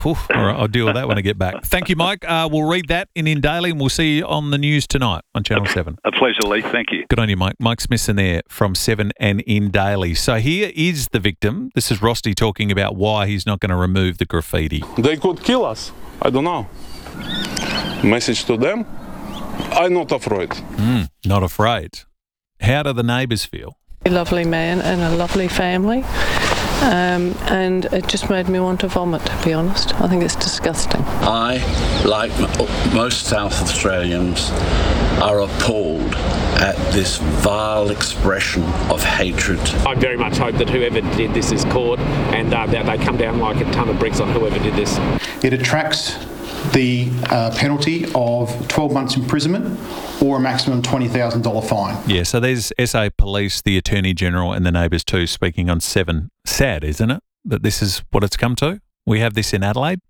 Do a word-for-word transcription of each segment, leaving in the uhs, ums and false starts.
Oof, all right, I'll deal with that when I get back. Thank you, Mike. Uh, we'll read that in In Daily, and we'll see you on the news tonight on Channel seven. A pleasure, Lee. Thank you. Good on you, Mike. Mike Smithson there from seven and In Daily. So here is the victim. This is Rosti talking about why he's not going to remove the graffiti. They could kill us. I don't know. Message to them. I'm not afraid. Mm, not afraid. How do the neighbours feel? A lovely man and a lovely family. Um, and it just made me want to vomit, to be honest. I think it's disgusting. I, like m- most South Australians, are appalled at this vile expression of hatred. I very much hope that whoever did this is caught and uh, that they come down like a ton of bricks on whoever did this. It attracts the uh, penalty of twelve months imprisonment or a maximum twenty thousand dollars fine. Yeah, so there's S A Police, the Attorney General and the neighbours too speaking on seven. Sad, isn't it, that this is what it's come to? We have this in Adelaide.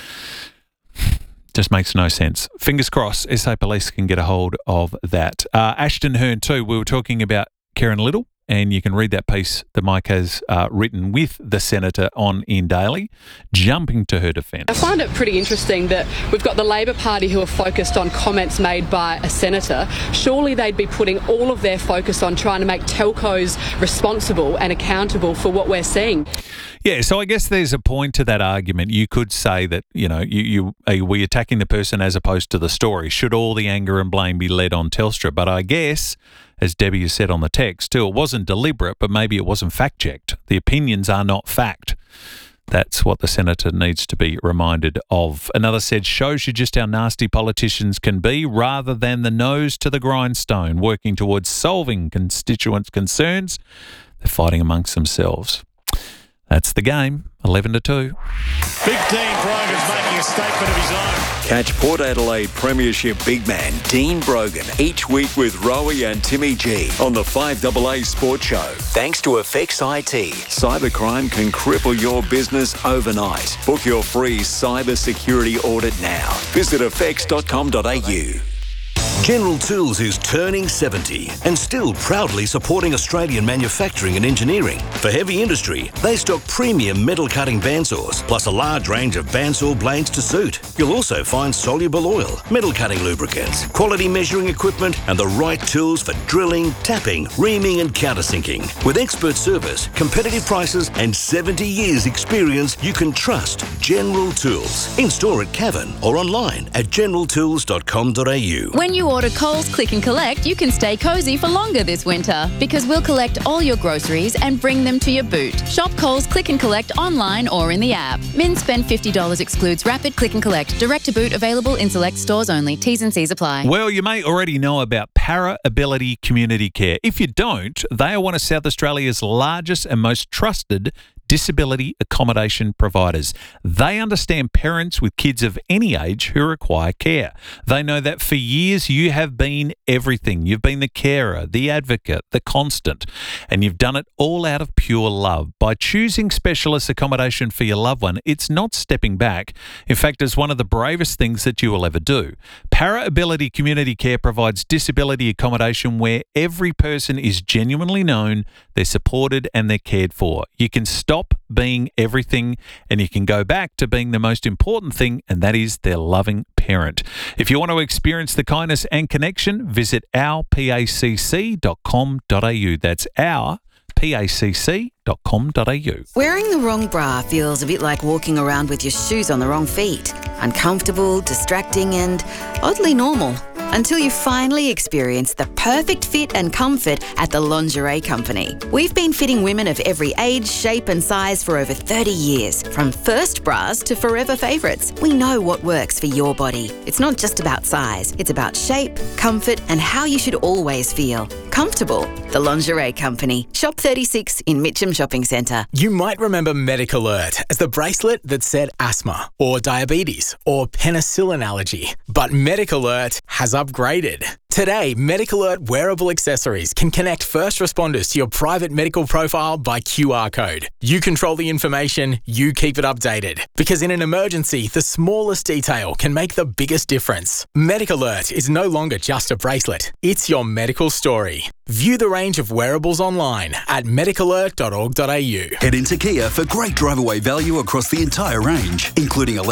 Just makes no sense. Fingers crossed S A Police can get a hold of that. Uh, Ashton Hearn too, we were talking about Karen Little, and you can read that piece that Mike has uh, written with the Senator on In Daily, jumping to her defence. I find it pretty interesting that we've got the Labor Party who are focused on comments made by a senator. Surely they'd be putting all of their focus on trying to make telcos responsible and accountable for what we're seeing. Yeah, so I guess there's a point to that argument. You could say that, you know, you, you are we attacking the person as opposed to the story? Should all the anger and blame be led on Telstra? But I guess, as Debbie has said on the text too, it wasn't deliberate, but maybe it wasn't fact-checked. The opinions are not fact. That's what the Senator needs to be reminded of. Another said, shows you just how nasty politicians can be rather than the nose to the grindstone, working towards solving constituents' concerns. They're fighting amongst themselves. That's the game, eleven to two. Big Dean Brogan's making a statement of his own. Catch Port Adelaide Premiership big man Dean Brogan each week with Rowie and Timmy G on the five A A Sports Show. Thanks to Effects I T. Cybercrime can cripple your business overnight. Book your free cyber security audit now. Visit effects dot com dot a u. General Tools is turning seventy and still proudly supporting Australian manufacturing and engineering. For heavy industry, they stock premium metal cutting bandsaws, plus a large range of bandsaw blades to suit. You'll also find soluble oil, metal cutting lubricants, quality measuring equipment, and the right tools for drilling, tapping, reaming, and countersinking. With expert service, competitive prices, and seventy years experience, you can trust General Tools. In store at Cavan or online at general tools dot com dot a u. When you order Coles Click and Collect, you can stay cosy for longer this winter because we'll collect all your groceries and bring them to your boot. Shop Coles Click and Collect online or in the app. Min spend fifty dollars excludes rapid click and collect. Direct to boot available in select stores only. T's and C's apply. Well, you may already know about Para Ability Community Care. If you don't, they are one of South Australia's largest and most trusted disability accommodation providers. They understand parents with kids of any age who require care. They know that for years you have been everything. You've been the carer, the advocate, the constant, and you've done it all out of pure love. By choosing specialist accommodation for your loved one, it's not stepping back. In fact, it's one of the bravest things that you will ever do. Para Ability Community Care provides disability accommodation where every person is genuinely known, they're supported, and they're cared for. You can stop being everything and you can go back to being the most important thing, and that is their loving parent. If you want to experience the kindness and connection, visit our pacc dot com dot a u. That's our pacc dot com dot a u. Wearing the wrong bra feels a bit like walking around with your shoes on the wrong feet. Uncomfortable, distracting, and oddly normal. Until you finally experience the perfect fit and comfort at the Lingerie Company. We've been fitting women of every age, shape and size for over thirty years. From first bras to forever favourites, we know what works for your body. It's not just about size. It's about shape, comfort and how you should always feel. Comfortable. The Lingerie Company. Shop thirty-six in Mitcham Shopping Centre. You might remember Medic Alert as the bracelet that said asthma or diabetes or penicillin allergy. But Medic Alert has upgraded Today, Medical Alert wearable accessories can connect first responders to your private medical profile by Q R code. You control the information, you keep it updated. Because in an emergency, the smallest detail can make the biggest difference. Medical Alert is no longer just a bracelet. It's your medical story. View the range of wearables online at medical alert dot org dot a u. Head into Kia for great drive-away value across the entire range, including